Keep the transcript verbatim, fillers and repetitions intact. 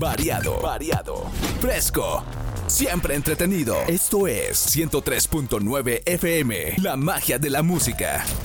variado, variado, fresco, siempre entretenido. Esto es ciento tres punto nueve F M, la magia de la música.